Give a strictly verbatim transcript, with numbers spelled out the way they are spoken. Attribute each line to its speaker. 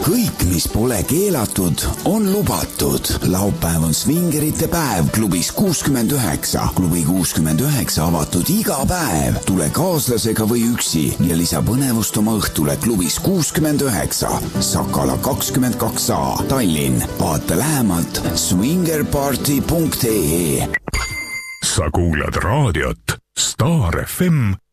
Speaker 1: kõik, mis pole keelatud, on lubatud. Laupäev on svingerite päev klubis kuuskümmend üheksa. Klubi kuuskümmend üheksa avatud iga päev. Tule kaaslasega või üksi ja lisa põnevust oma õhtule klubis kuuskümmend üheksa. Sakala kakskümmend kaks A, Tallinn. Vaata lähemalt swingerparty punkt ee.
Speaker 2: Sa kuulad raadiot Star F M